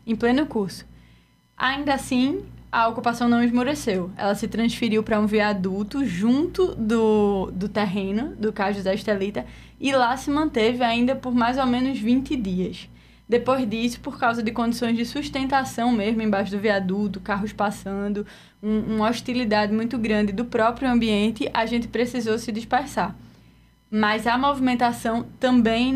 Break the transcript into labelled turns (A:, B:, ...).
A: em pleno curso. Ainda assim, a ocupação não esmoreceu. Ela se transferiu para um viaduto junto do terreno do Cais José Estelita e lá se manteve ainda por mais ou menos 20 dias. Depois disso, por causa de condições de sustentação mesmo embaixo do viaduto, carros passando, uma hostilidade muito grande do próprio ambiente, a gente precisou se dispersar. Mas a movimentação também